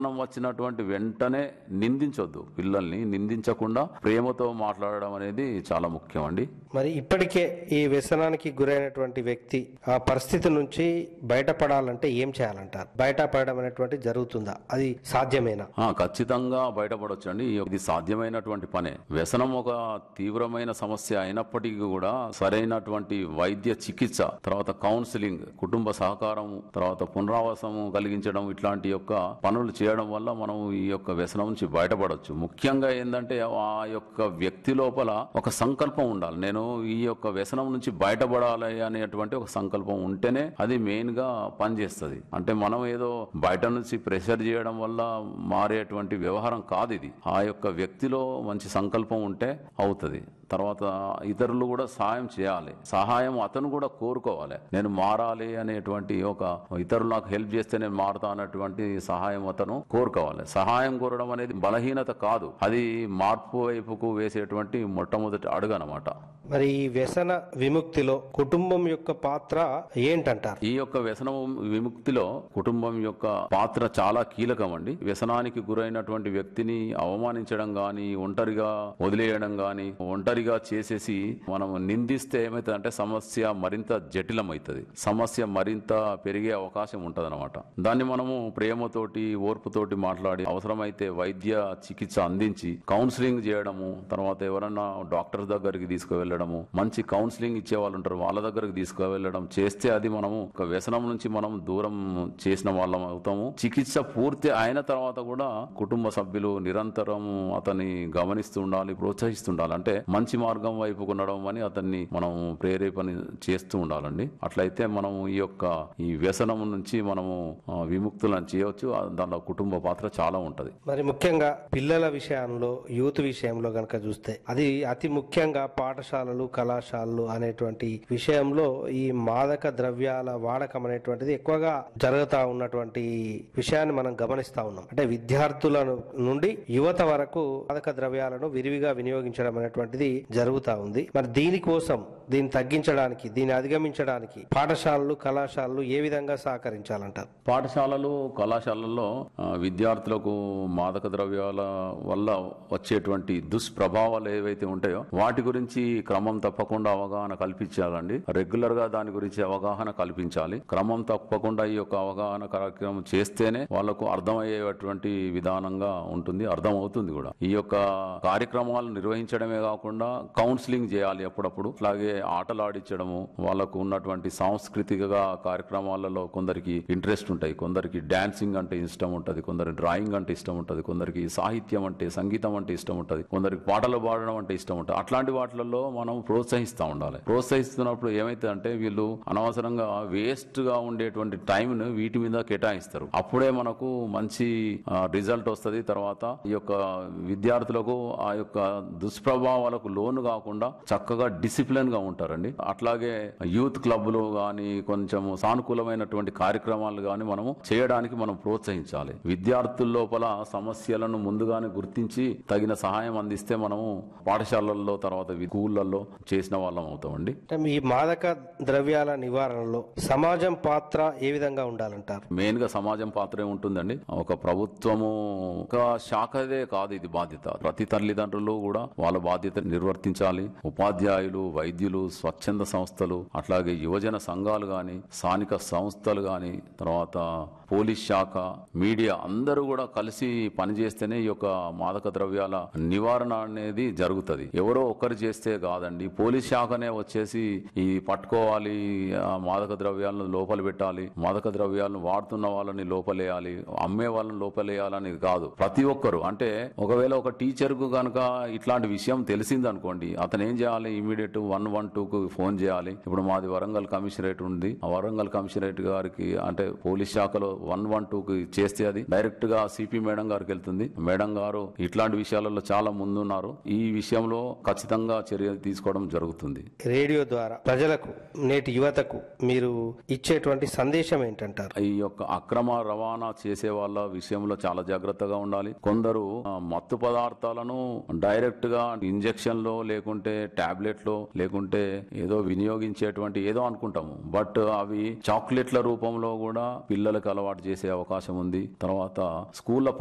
వచ్చినటువంటి వెంటనే నిందించొద్దు. పిల్లల్ని నిందించకుండా ప్రేమతో మాట్లాడడం అనేది చాలా ముఖ్యం అండి. మరి ఇప్పటికే ఈ వ్యసనానికి గురైనటువంటి వ్యక్తి ఆ పరిస్థితి నుంచి బయటపడాలంటే ఏం చేయాలంటారు? బయటపడడం అనేటువంటి జరుగుతుందా? అది సాధ్యమేనా? ఖచ్చితంగా బయటపడొచ్చు అండి. ఇది సాధ్యమైనటువంటి పనే. వ్యసనం ఒక తీవ్రమైన సమస్య అయినప్పటికీ కూడా సరైనటువంటి వైద్య చికిత్స, తర్వాత కౌన్సిలింగ్, కుటుంబ సహకారం, తర్వాత పునరావాసము కలిగించడం, ఇట్లాంటి యొక్క పనులు చేయడం వల్ల మనం ఈ యొక్క వ్యసనం నుంచి బయటపడొచ్చు. ముఖ్యంగా ఏంటంటే ఆ యొక్క వ్యక్తి లోపల ఒక సంకల్పం ఉండాలి. నేను ఈ యొక్క వ్యసనం నుంచి బయటపడాలి అనేటువంటి ఒక సంకల్పం ఉంటేనే అది మెయిన్ గా పనిచేస్తుంది. అంటే మనం ఏదో బయట నుంచి ప్రెషర్ చేయడం వల్ల మారేటువంటి వ్యవహారం కాదు ఇది. ఆ యొక్క వ్యక్తిలో మంచి సంకల్పం ఉంటే అవుతుంది. తర్వాత ఇతరులు కూడా సహాయం చేయాలి. సహాయం అతను కూడా కోరుకోవాలి. నేను మారాలి అనేటువంటి ఒక ఇతరులు నాకు హెల్ప్ చేస్తే నేను మారుతా అన్నటువంటి సహాయం అతను కోరుకోవాలి. సహాయం కోరడం అనేది బలహీనత కాదు, అది మార్పు వైపుకు వేసేటువంటి మొట్టమొదటి అడుగు అన్నమాట. మరి ఈ వ్యసన విముక్తిలో కుటుంబం యొక్క పాత్ర ఏంటంటారు? ఈ యొక్క వ్యసన విముక్తిలో కుటుంబం యొక్క పాత్ర చాలా కీలకం అండి. వ్యసనానికి గురైనటువంటి వ్యక్తిని అవమానించడం గాని, ఒంటరిగా వదిలేయడం గాని, ఒంటరిగా చేసేసి మనం నిందిస్తే ఏమైతుంది అంటే సమస్య మరింత జటిలమవుతుంది. సమస్య మరింత పెరిగే అవకాశం ఉంటది అనమాట. దాన్ని మనము ప్రేమతోటి, ఓర్పుతోటి మాట్లాడి అవసరమైతే వైద్య చికిత్స అందించి కౌన్సిలింగ్ చేయడము, తర్వాత ఎవరన్నా డాక్టర్ దగ్గరికి తీసుకువెళ్ళడము, మంచి కౌన్సిలింగ్ ఇచ్చే వాళ్ళు ఉంటారు వాళ్ళ దగ్గరకు తీసుకువెళ్ళడం చేస్తే అది మనము ఒక వ్యసనం నుంచి మనం దూరం చేసిన వాళ్ళం అవుతాము. చికిత్స పూర్తి అయిన తర్వాత కూడా కుటుంబ సభ్యులు నిరంతరం అతన్ని గమనిస్తూ ఉండాలి, ప్రోత్సహిస్తుండాలి. అంటే మంచి మార్గం వైపు ఉండడం అని అతన్ని మనం ప్రేరేపణ చేస్తూ ఉండాలండి. అట్లయితే మనం ఈ వ్యసనం నుంచి మనము విముక్తులను చేయవచ్చు. దానిలో కుటుంబ పాత్ర చాలా ఉంటది. మరి ముఖ్యంగా పిల్లల విషయంలో, యూత్ విషయంలో గనక చూస్తే అది అతి ముఖ్యంగా పాఠశాలలు, కళాశాలలు అనేటువంటి విషయంలో ఈ మాదక ద్రవ్యాల వాడకం అనేటువంటిది ఎక్కువగా జరుగుతా ఉన్నటువంటి విషయాన్ని మనం గమనిస్తా ఉన్నాం. అంటే విద్యార్థుల నుండి యువత వరకు మాదక ద్రవ్యాలను విరివిగా వినియోగించడం అనేటువంటిది జరుగుతా ఉంది. మరి దీనికోసం, దీన్ని తగ్గించడానికి, దీన్ని అధిగమించడానికి పాఠశాలలు, కళాశాలలు ఏ విధంగా సహకరించాలంటారు? పాఠశాలలు, కళాశాలల్లో విద్యార్థులకు మాదక ద్రవ్యాల వల్ల వచ్చేటువంటి దుష్ప్రభావాలు ఏవైతే ఉంటాయో వాటి గురించి క్రమం తప్పకుండా అవగాహన కల్పించాలండి. రెగ్యులర్ గా దాని గురించి అవగాహన కల్పించాలి. క్రమం తప్పకుండా ఈ యొక్క అవగాహన కార్యక్రమం చేస్తేనే వాళ్లకు అర్థమయ్యేటువంటి విధానంగా ఉంటుంది, అర్థం అవుతుంది కూడా. ఈ యొక్క కార్యక్రమాలు నిర్వహించడమే కాకుండా కౌన్సిలింగ్ చేయాలి అప్పుడప్పుడు. అలాగే ఆటలు ఆడించడము, వాళ్ళకు ఉన్నటువంటి సాంస్కృతిక కార్యక్రమాలలో కొందరికి ఇంట్రెస్ట్ ఉంటాయి, కొందరికి డాన్సింగ్ అంటే ఇష్టం ఉంటది, కొందరికి డ్రాయింగ్ అంటే ఇష్టం ఉంటది, కొందరికి సాహిత్యం అంటే, సంగీతం అంటే ఇష్టం ఉంటది, కొందరికి పాటలు పాడడం అంటే ఇష్టం ఉంటుంది. అట్లాంటి వాటిలలో మనం ప్రోత్సహిస్తూ ఉండాలి. ప్రోత్సహిస్తున్నప్పుడు ఏమైతే అంటే వీళ్ళు అనవసరంగా వేస్ట్ గా ఉండేటువంటి టైం ను వీటి మీద కేటాయిస్తారు. అప్పుడే మనకు మంచి రిజల్ట్ వస్తుంది. తర్వాత ఈ యొక్క విద్యార్థులకు ఆ యొక్క దుష్ప్రభావాలకు లోను కాకుండా చక్కగా డిసిప్లిన్ గా ఉంటారండి. అట్లాగే యూత్ క్లబ్లు గాని, కొంచెం సానుకూలమైనటువంటి కార్యక్రమాలు గాని మనము చేయడానికి మనం ప్రోత్సహించాలి. విద్యార్థుల లోపల సమస్యలను ముందుగానే గుర్తించి తగిన సహాయం అందిస్తే మనము పాఠశాలల్లో, తర్వాత స్కూళ్లలో చేసిన వాళ్ళం అవుతామండి. ఈ మాదక ద్రవ్యాల నివారణలో సమాజం పాత్ర ఏ విధంగా ఉండాలంటారు? మెయిన్ గా సమాజం పాత్రే ఉంటుందండి. ఒక ప్రభుత్వము ఒక శాఖదే కాదు ఇది బాధ్యత. ప్రతి తల్లిదండ్రులు కూడా వాళ్ళ బాధ్యత నిర్వర్తించాలి. ఉపాధ్యాయులు, వైద్యులు, స్వచ్ఛంద సంస్థలు, అట్లాగే యువజన సంఘాలు గాని, స్థానిక సంస్థలు గాని, తర్వాత పోలీస్ శాఖ, మీడియా అందరూ కూడా కలిసి పనిచేస్తేనే ఈ యొక్క మాదక ద్రవ్యాల నివారణ అనేది జరుగుతుంది. ఎవరో ఒక్కరు చేస్తే కాదండి. పోలీస్ శాఖనే వచ్చేసి ఈ పట్టుకోవాలి, మాదక ద్రవ్యాలను లోపల పెట్టాలి, మాదక ద్రవ్యాలను వాడుతున్న వాళ్ళని లోపలేయాలి, అమ్మే వాళ్ళని లోపలేయాలని కాదు. ప్రతి ఒక్కరు, అంటే ఒకవేళ ఒక టీచర్ కు కనుక ఇట్లాంటి విషయం తెలిసింది అనుకోండి, అతను ఏం చేయాలి? ఇమీడియట్ 112 కు ఫోన్ చేయాలి. ఇప్పుడు మాది వరంగల్ కమిషనరేట్ ఉంది. ఆ వరంగల్ కమిషనరేట్ గారికి, అంటే పోలీస్ శాఖలో 112 కు చేస్తే అది డైరెక్ట్ గా సిపి మేడం గారికి వెళ్తుంది. మేడం గారు ఇట్లాంటి విషయాలలో చాలా ముందున్నారు, ఈ విషయంలో ఖచ్చితంగా చర్య తీసుకోవడం జరుగుతుంది. రేడియో ద్వారా ప్రజలకు, నేటి యువతకు మీరు ఇచ్చేటువంటి సందేశం ఏంటంటారు? ఈ యొక్క అక్రమ రవాణా చేసే వాళ్ళ విషయంలో చాలా జాగ్రత్తగా ఉండాలి. కొందరు మత్తు పదార్థాలను డైరెక్ట్ గా ఇంజెక్షన్ లో లేకుంటే టాబ్లెట్ లో లేకుంటే ఏదో వినియోగించేటువంటి ఏదో అనుకుంటాము, బట్ అవి చాక్లెట్ల రూపంలో కూడా పిల్లలకు అలవాటు చేసే అవకాశం ఉంది. తర్వాత స్కూళ్ళ